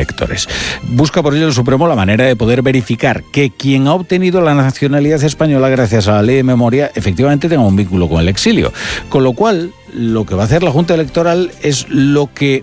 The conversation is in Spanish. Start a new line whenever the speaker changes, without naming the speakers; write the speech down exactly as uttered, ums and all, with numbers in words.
electores. Busca por ello el Supremo la manera de poder verificar que quien ha obtenido la nacionalidad española gracias a la ley de memoria efectivamente tenga un vínculo con el exilio. Con lo cual, lo que va a hacer la Junta Electoral es lo que